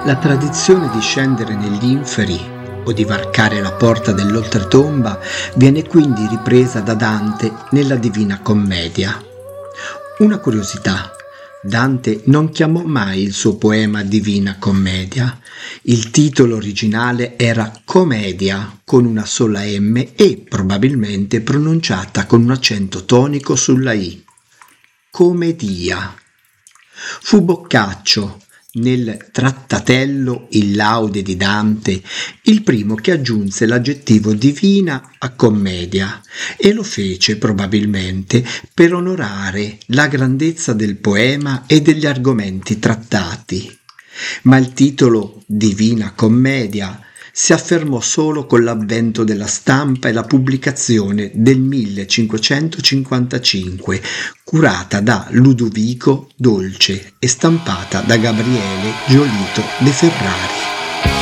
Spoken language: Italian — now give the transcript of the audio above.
La tradizione di scendere negli inferi o di varcare la porta dell'oltretomba viene quindi ripresa da Dante nella Divina Commedia. Una curiosità: Dante non chiamò mai il suo poema Divina Commedia. Il titolo originale era Commedia con una sola M e probabilmente pronunciata con un accento tonico sulla I. Commedia. Fu Boccaccio, nel Trattatello in laude di Dante, il primo che aggiunse l'aggettivo divina a commedia, e lo fece probabilmente per onorare la grandezza del poema e degli argomenti trattati. Ma il titolo Divina Commedia si affermò solo con l'avvento della stampa e la pubblicazione del 1555, curata da Ludovico Dolce e stampata da Gabriele Giolito de Ferrari.